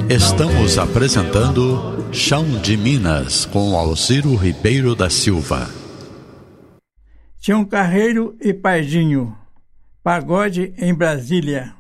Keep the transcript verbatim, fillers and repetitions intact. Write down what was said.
Estamos apresentando Chão de Minas, com Alciro Ribeiro da Silva. Tião Carreiro e Pardinho, pagode em Brasília.